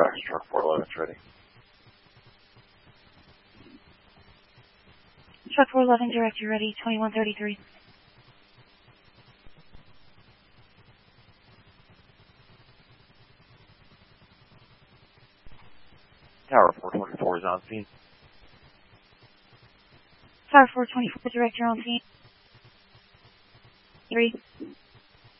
Fox Truck 411 is ready. Truck 411, direct, you're ready, 2133. Tower 424 is on scene. Tower 424, direct, you're on scene. 3.